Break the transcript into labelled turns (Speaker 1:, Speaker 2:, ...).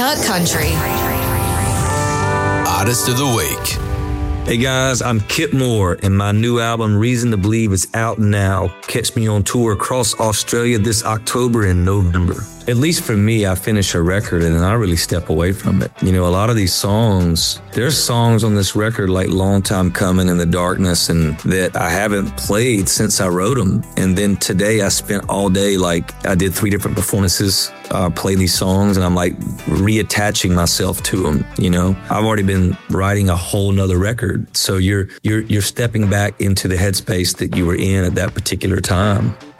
Speaker 1: Skyhook Country.
Speaker 2: Artist of the Week.
Speaker 3: Hey guys, I'm Kip Moore, and my new album, Reason to Believe, is out now. Catch me on tour across Australia this October and November. At least for me, I finish a record and then I really step away from it. You know, a lot of these songs, there's songs on this record like Long Time Coming in the Darkness and that I haven't played since I wrote them. And then today I spent all day, like I did 3 different performances, play these songs, and I'm like reattaching myself to them. You know, I've already been writing a whole nother record. So you're stepping back into the headspace that you were in at that particular time.